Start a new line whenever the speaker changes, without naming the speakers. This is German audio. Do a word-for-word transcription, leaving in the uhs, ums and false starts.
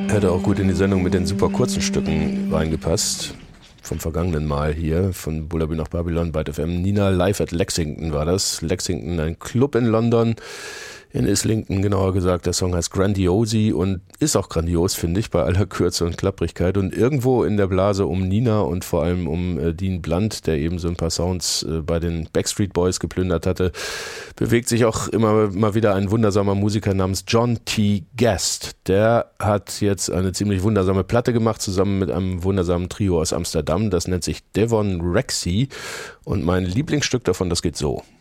Hätte auch gut in die Sendung mit den super kurzen Stücken reingepasst. Vom vergangenen Mal hier, von Bullaby nach Babylon, Byte F M. Nina live at Lexington war das. Lexington, ein Club in London, in Islington genauer gesagt. Der Song heißt Grandiosi und ist auch grandios, finde ich, bei aller Kürze und Klapprigkeit. Und irgendwo in der Blase um Nina und vor allem um äh, Dean Blunt, der eben so ein paar Sounds äh, bei den Backstreet Boys geplündert hatte, bewegt sich auch immer mal wieder ein wundersamer Musiker namens John T. Guest. Der hat jetzt eine ziemlich wundersame Platte gemacht, zusammen mit einem wundersamen Trio aus Amsterdam. Das nennt sich Devon Rexy und mein Lieblingsstück davon, das geht so.